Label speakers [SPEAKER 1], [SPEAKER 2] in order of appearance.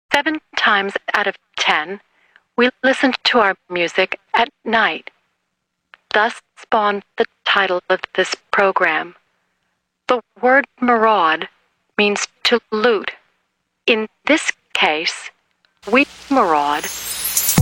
[SPEAKER 1] 7 times out of 10, we listen to our music at night. Thus spawned the title of this program. The word maraud means to loot. In this case, we maraud